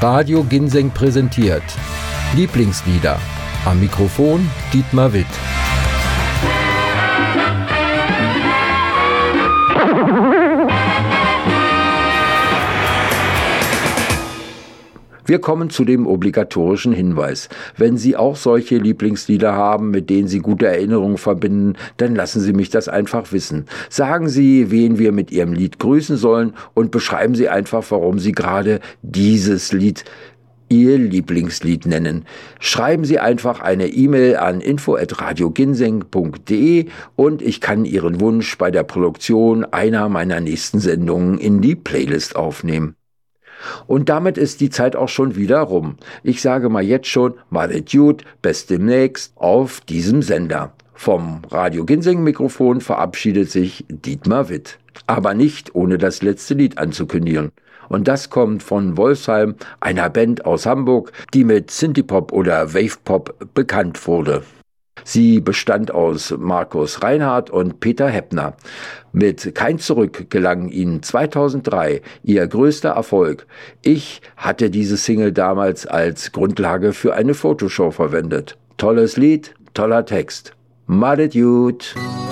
Radio Ginseng präsentiert Lieblingslieder. Am Mikrofon Dietmar Witt. Wir kommen zu dem obligatorischen Hinweis. Wenn Sie auch solche Lieblingslieder haben, mit denen Sie gute Erinnerungen verbinden, dann lassen Sie mich das einfach wissen. Sagen Sie, wen wir mit Ihrem Lied grüßen sollen und beschreiben Sie einfach, warum Sie gerade dieses Lied Ihr Lieblingslied nennen. Schreiben Sie einfach eine E-Mail an info@radioginseng.de und ich kann Ihren Wunsch bei der Produktion einer meiner nächsten Sendungen in die Playlist aufnehmen. Und damit ist die Zeit auch schon wieder rum. Ich sage mal jetzt schon, malet gut, bis demnächst auf diesem Sender. Vom Radio Ginseng Mikrofon verabschiedet sich Dietmar Witt. Aber nicht ohne das letzte Lied anzukündigen. Und das kommt von Wolfsheim, einer Band aus Hamburg, die mit Synthie-Pop oder Wave-Pop bekannt wurde. Sie bestand aus Markus Reinhardt und Peter Heppner. Mit Kein Zurück gelang ihnen 2003 ihr größter Erfolg. Ich hatte diese Single damals als Grundlage für eine Fotoshow verwendet. Tolles Lied, toller Text. Malet gut.